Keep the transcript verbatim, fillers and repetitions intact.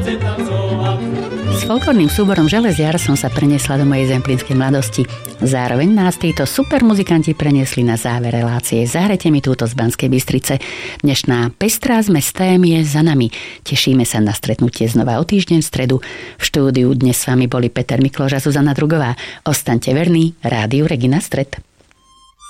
S folklórnym súborom Železiar som sa preniesla do mojej zemplínskej mladosti. Zároveň nás títo super muzikanti preniesli na záver relácie. Zahrajte mi túto z Banskej Bystrice. Dnešná pestrá zmes tém je za nami. Tešíme sa na stretnutie znova o týždeň v stredu. V štúdiu dnes s vami boli Peter Mikloš a Zuzana Drugová. Ostaňte verní Rádiu Regina Stred.